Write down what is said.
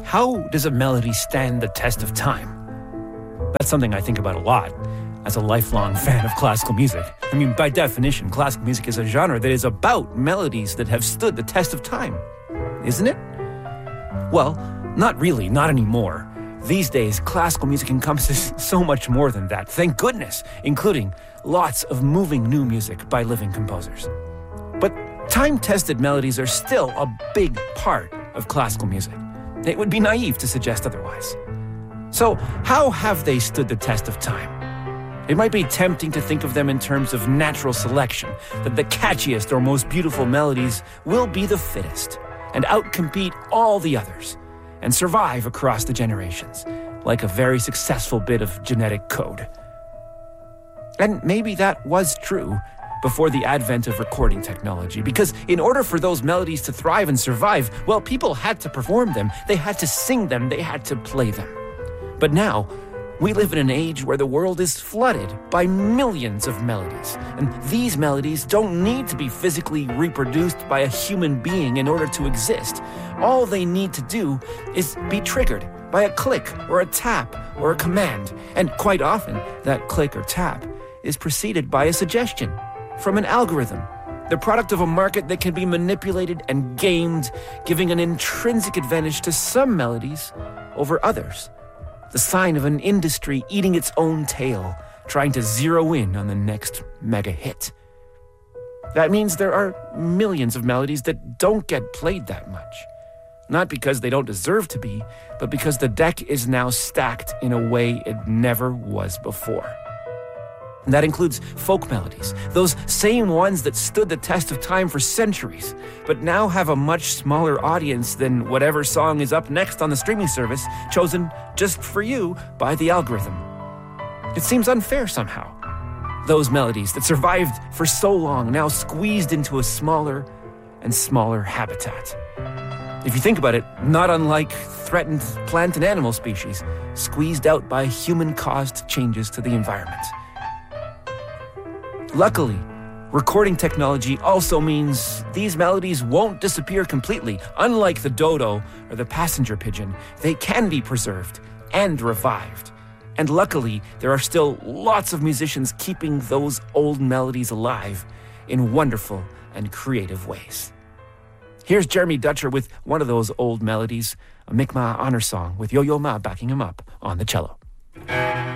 how does a melody stand the test of time? That's something I think about a lot as a lifelong fan of classical music. I mean, by definition, classical music is a genre that is about melodies that have stood the test of time, isn't it? Well, not really, not anymore. These days, classical music encompasses so much more than that, thank goodness, including lots of moving new music by living composers. But time-tested melodies are still a big part of classical music. It would be naive to suggest otherwise. So, how have they stood the test of time? It might be tempting to think of them in terms of natural selection, that the catchiest or most beautiful melodies will be the fittest and outcompete all the others and survive across the generations, like a very successful bit of genetic code. And maybe that was true before the advent of recording technology, because in order for those melodies to thrive and survive, well, people had to perform them, they had to sing them, they had to play them. But now, we live in an age where the world is flooded by millions of melodies, and these melodies don't need to be physically reproduced by a human being in order to exist. All they need to do is be triggered by a click or a tap or a command, and quite often that click or tap is preceded by a suggestion from an algorithm, the product of a market that can be manipulated and gamed, giving an intrinsic advantage to some melodies over others. The sign of an industry eating its own tail, trying to zero in on the next mega hit. That means there are millions of melodies that don't get played that much. Not because they don't deserve to be, but because the deck is now stacked in a way it never was before. And that includes folk melodies, those same ones that stood the test of time for centuries, but now have a much smaller audience than whatever song is up next on the streaming service, chosen just for you by the algorithm. It seems unfair somehow. Those melodies that survived for so long, now squeezed into a smaller and smaller habitat. If you think about it, not unlike threatened plant and animal species, squeezed out by human-caused changes to the environment. Luckily, recording technology also means these melodies won't disappear completely. Unlike the dodo or the passenger pigeon, they can be preserved and revived. And luckily, there are still lots of musicians keeping those old melodies alive in wonderful and creative ways. Here's Jeremy Dutcher with one of those old melodies, a Mi'kmaq honor song with Yo-Yo Ma backing him up on the cello.